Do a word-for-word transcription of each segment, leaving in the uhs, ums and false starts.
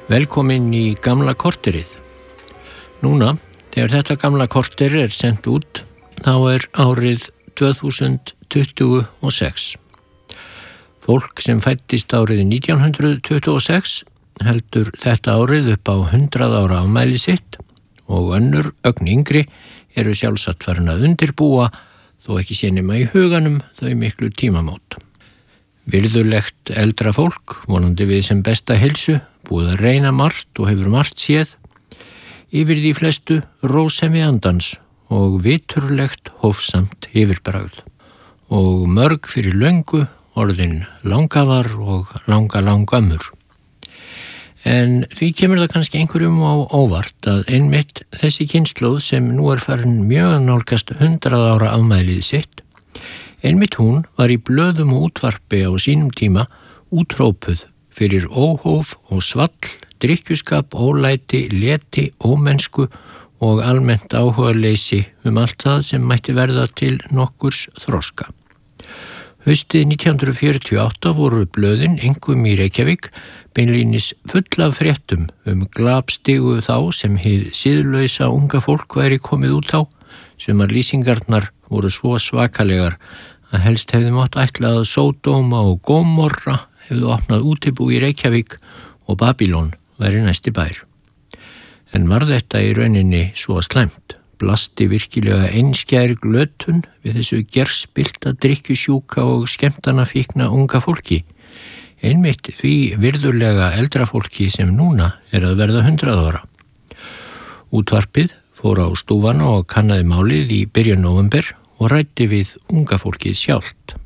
Velkomin í gamla korterið. Núna, þegar þetta gamla korter er sendt út, þá er árið tvö þúsund tuttugu og sex. Fólk sem fæddist árið nítján hundruð tuttugu og sex heldur þetta árið upp á hundrað ára afmæli sitt og önnur ögn yngri eru sjálfsagt farin að undirbúa, þó ekki sé nema í huganum, þau miklu tímamót. Virðulegt eldra fólk, vonandi við sem besta heilsu, búið að reyna margt og hefur margt séð, yfir því flestu rósemi andans og viturlegt hófsamt yfirbragð og mörg fyrir löngu orðin langafar og langa langamur. En því kemur það kannski einhverjum á óvart að einmitt þessi kynslóð sem nú er farin mjög nálgast hundrað ára afmælið sitt, einmitt hún var í blöðum og útvarpi á sínum tíma útrópuð fyrir óhóf og svall, drykkjuskap, ólæti, leti, ómennsku og almennt áhugaleysi um allt það sem mætti verða til nokkurs þroska. Haustið nítján hundruð fjörutíu og átta voru blöðin, einkum í Reykjavík, beinlínis full af fréttum um glapstigu þá sem hið siðlausa unga fólk væri komið út á, sumar lýsingarnar voru svo svakalegar að helst hefði mátt ætla að Sódóma og Gómorra hefðu opnað útibú í Reykjavík og Babylon væri næsti bær. En var þetta í rauninni svo slæmt, blasti virkilega einskær glötun við þessu gerspilta drykkjusjúka og skemmtanafíkna unga fólki, einmitt því virðulega eldra fólki sem núna er að verða hundrað ára. Útvarpið fór á stúfana og kannaði málið í byrjun nóvember og ræddi við unga fólkið sjálft.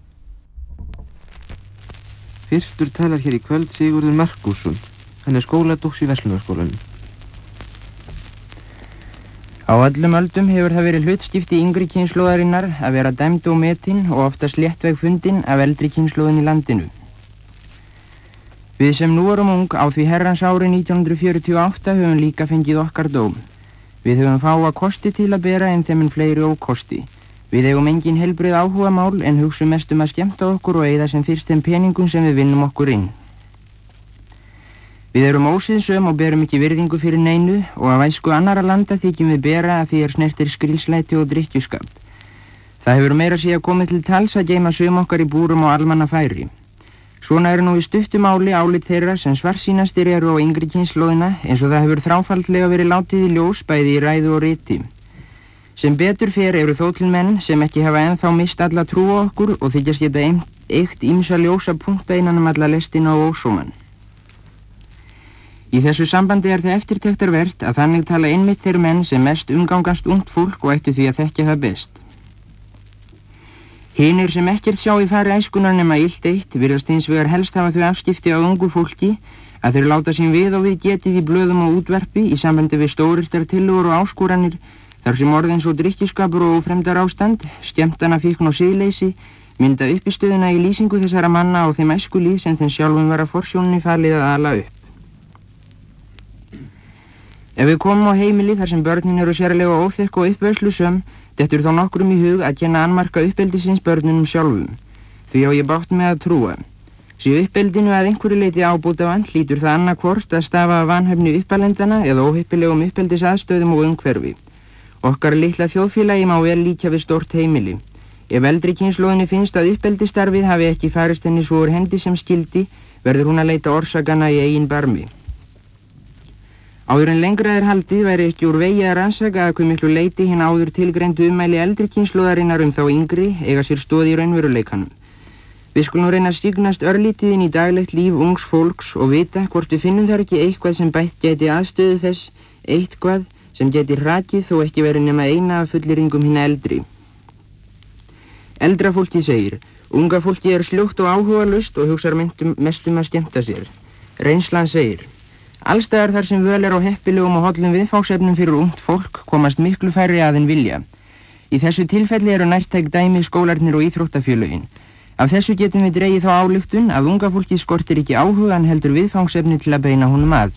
Fyrstur talar hér í kvöld Sigurður Markússon. Hann er skóladóks í Verslunarskólanum. Á öllum öldum hefur það verið hlutskipti yngri kynslóðarinnar að vera dæmd og metin og oftast léttveg fundin af eldri kynslóðin í landinu. Við sem nú erum ung á því herrans ári nítján hundruð fjörutíu og átta höfum líka fengið okkar dóm. Við höfum fáa kosti til að bera en þeim en fleiri ókosti. Við eigum engin heilbrigð áhugamál en hugsum mest um að skemmta okkur og eyða sem fyrst þeim peningum sem við vinnum okkur inn. Við erum ósiðsöm og berum ekki virðingu fyrir neinu og af æsku annara landa þykjum við bera að því er snertir skrílslæti og drykkjuskap. Það hefur meira að segja komið til tals að geyma sum okkar í búrum á almanna færi. Svona eru nú í stuttu máli álit þeirra sem svartsýnastir eru á yngri kynslóðina eins og það hefur þráfaldlega verið látið í ljós bæði í ræðu og riti. Sem betur fer eru þó til menn sem ekki hafa ennþá mist alla trú á okkur og þykjast geta eitt ýmsa ljósa punkta innan um alla lestina og ósóman. Í þessu sambandi er það eftirtektarvert að þannig tala einmitt þeir menn sem mest umgangast ungt fólk og ættu því að þekkja það best. Hinir sem ekkert sjá í fari æskunar nema illt eitt virðast hins vegar helst hafa þau afskipti á ungu fólki að þeir láta sín við og við getið í blöðum og útvarpi í sambandi við stórirtar tillögur og áskoranir þar sem orðin svo drykkjuskapur og fremdar ástand, skemmtanafíkn og siðleysi mynda uppistöðuna í lýsingu þessara manna og þeim æskulíð sem þeim sjálfum vera forsjóninni falið að ala upp. Ef við komum á heimili þar sem börnin eru sérlega óþekk og uppvöðslusöm, dettur þá nokkrum í hug að kenna annmarka uppeldisins börnunum sjálfum. Því á ég bágt með að trúa. Sé uppeldinu að einhverju leyti ábótavant hlýtur það annarkvort að stafa af vanhæfni uppalendana eða óheppilegum uppeldisaðstöðum og umhverfi. Okkar litla þjóðfélagi má vel líkja við stórt heimili. Ef eldri kynslóðinni finnst að uppeldisstarfið hafi ekki farist henni svo úr hendi sem skildi, verður hún að leita orsakana í eigin barmi. Áður en lengra er haldið væri ekki úr vegi að rannsaka að hve miklu leyti hinn áður tilgreindu ummæli eldri kynslóðarinnar um þá yngri eiga sér stoð í raunveruleikanum. Við skulum reyna að stígnast örlítið inn í daglegt líf ungs fólks og vita hvort við finnum þar ekki eitthvað sem bætt gæti aðstöðu þess, eitthvað sem geti rakið þó ekki verið nema eina af fullyrðingum hinna eldri. Eldra fólki segir, unga fólki er sljótt og áhugalust og hugsar mest um að skemmta sér. Reynslan segir, allstaðar þar sem völ er á heppilegum og hollum viðfangsefnum fyrir ungt fólk komast miklu færri að en vilja. Í þessu tilfelli eru nærtæk dæmi skólarnir og íþróttafélögin. Af þessu getum við dregið þá ályktun að unga fólki skortir ekki áhugan heldur viðfangsefni til að beina honum að.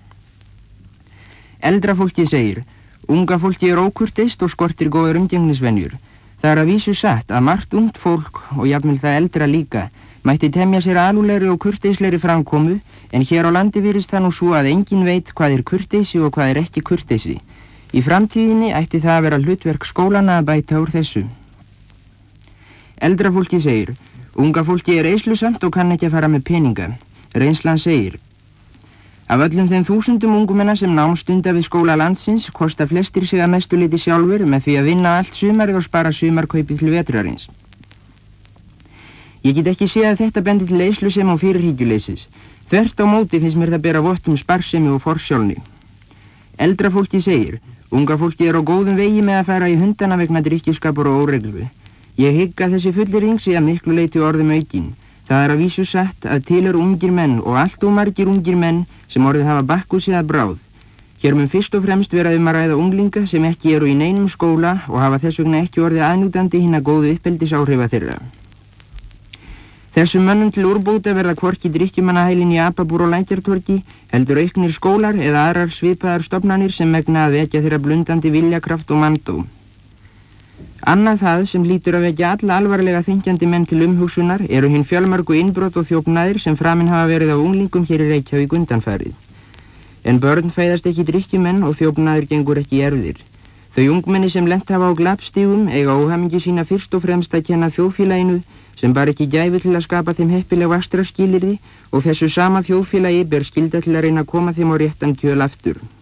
Eldra fólki segir, unga fólki er ókurteist og skortir góður umgengnisvenjur. Það er að vísu satt að margt ungt fólk og jafnvel það eldra líka mætti temja sér alúlegri og kurteislegri framkomu En hér á landi virðist það nú svo að enginn veit hvað er kurteisi og hvað er ekki kurteisi. Í framtíðinni ætti það að vera hlutverk skólana að bæta úr þessu. Eldra fólki segir, unga fólki er eyslusamt og kann ekki að fara með peninga. Reynslan segir, af öllum þeim þúsundum ungumenna sem námstunda við skóla landsins kosta flestir sig að mestu leyti sjálfur með því að vinna allt sumarið og spara sumarkaupið til vetrarins. Ég get ekki séð að þetta bendi til eyslusemi og fyrirhyggjuleysis. Þvert á móti finnst mér það bera vott um sparsemi og forsjálni. Eldra fólki segir, unga fólki er á góðum vegi með að fara í hundana vegna drykkjuskapar og óreglu. Ég hygg að þessi fullyrðing sé að miklu leyti orðum aukin. Það er að vísu satt að til eru ungir menn og allt og margir ungir menn sem orðið hafa bakkusið að bráð. Hér mun fyrst og fremst vera um að ræða unglinga sem ekki eru í neinum skóla og hafa þess vegna ekki orðið aðnútandi hinna góðu uppeldisáhrifa þeirra. Þessum mönnum til úrbóta verða hvorki drykkjumannahælin í Apabúr og Lækjartorgi, heldur auknir skólar eða aðrar svipaðar stofnanir sem megna að vekja þeirra blundandi viljakraft og mandó. Annað það sem hlýtur að vekja alla alvarlega þyngjandi menn til umhugsunar eru hinn fjölmörgu innbrot og þjófnaðir sem framin hafa verið á unglingum hér í Reykjavík undanfarið. En börn fæðast ekki drykkjumenn og þjófnaðir gengur ekki í erfðir. Þau ungmenni sem lent hafa á glappstígum eiga óhamingju sína fyrst og fremst að kenna þjóðfélaginu sem bar ekki gæfu til að skapa þeim heppileg vaxtarskilyrði og þessu sama þjóðfélagi ber skylda til að reyna að koma þeim á réttan kjöl aftur.